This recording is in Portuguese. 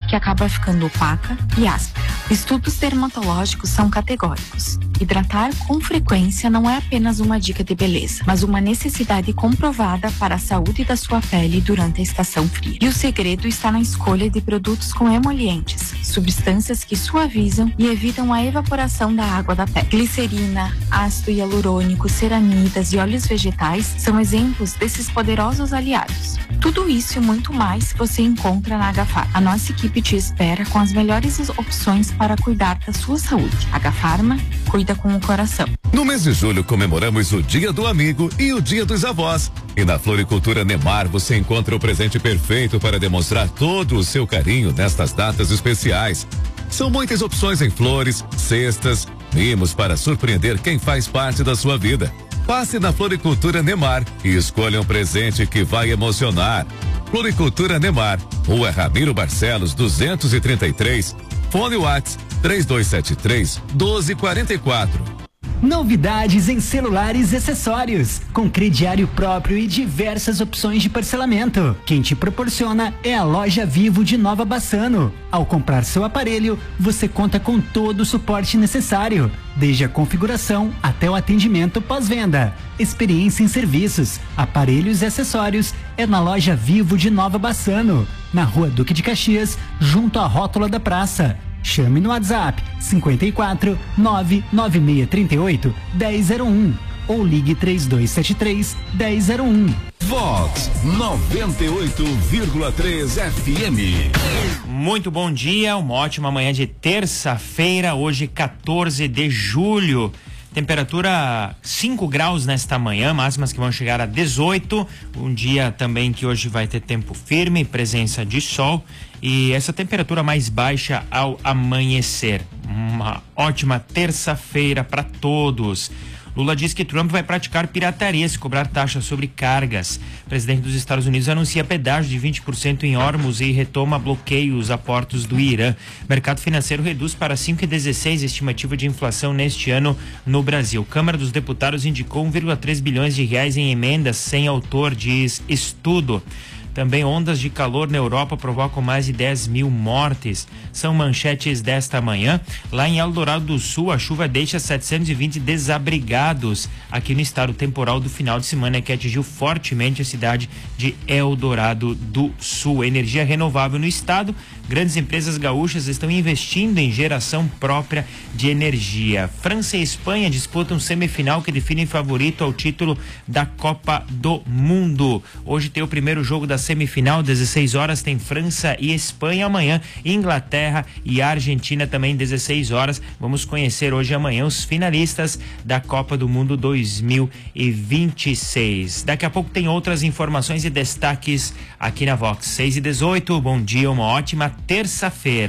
que acaba ficando opaca e áspera. Estudos dermatológicos são categóricos. Hidratar com frequência não é apenas uma dica de beleza, mas uma necessidade comprovada para a saúde da sua pele durante a estação fria. E o segredo está na escolha de produtos com emolientes, substâncias que suavizam e evitam a evaporação da água da pele. Glicerina, ácido hialurônico, ceramidas e óleos vegetais são exemplos desses poderosos aliados. Tudo isso e muito mais você encontra na H-Pharma. A nossa equipe te espera com as melhores opções para cuidar da sua saúde. H-Pharma, cuida com o coração. No mês de julho comemoramos o Dia do Amigo e o Dia dos Avós. E na Floricultura Nemar você encontra o presente perfeito para demonstrar todo o seu carinho nestas datas especiais. São muitas opções em flores, cestas, mimos para surpreender quem faz parte da sua vida. Passe na Floricultura Nemar e escolha um presente que vai emocionar. Floricultura Nemar, Rua Ramiro Barcelos 233, fone WhatsApp 3273-1244. Novidades em celulares e acessórios, com crediário próprio e diversas opções de parcelamento. Quem te proporciona é a Loja Vivo de Nova Bassano. Ao comprar seu aparelho, você conta com todo o suporte necessário, desde a configuração até o atendimento pós-venda. Experiência em serviços, aparelhos e acessórios é na Loja Vivo de Nova Bassano, na Rua Duque de Caxias, junto à rótula da praça. Chame no WhatsApp 54 99638 1001 ou ligue 3273 1001. Vox 98,3 FM. Muito bom dia, uma ótima manhã de terça-feira, hoje 14 de julho. Temperatura 5 graus nesta manhã, máximas que vão chegar a 18. Um dia também que hoje vai ter tempo firme, presença de sol e essa temperatura mais baixa ao amanhecer. Uma ótima terça-feira para todos. Lula diz que Trump vai praticar pirataria se cobrar taxa sobre cargas. O presidente dos Estados Unidos anuncia pedágio de 20% em Hormuz e retoma bloqueios a portos do Irã. Mercado financeiro reduz para 5,16 estimativa de inflação neste ano no Brasil. Câmara dos Deputados indicou 1,3 bilhões de reais em emendas sem autor, diz estudo. Também ondas de calor na Europa provocam mais de 10 mil mortes. São manchetes desta manhã. Lá em Eldorado do Sul, a chuva deixa 720 desabrigados. Aqui no estado, temporal do final de semana que atingiu fortemente a cidade de Eldorado do Sul. Energia renovável no estado. Grandes empresas gaúchas estão investindo em geração própria de energia. França e Espanha disputam semifinal que define favorito ao título da Copa do Mundo. Hoje tem o primeiro jogo da semifinal, 16 horas, tem França e Espanha. Amanhã, Inglaterra e Argentina também, 16 horas. Vamos conhecer hoje e amanhã os finalistas da Copa do Mundo 2026. Daqui a pouco tem outras informações e destaques aqui na Vox. 6h18, bom dia, uma ótima terça-feira.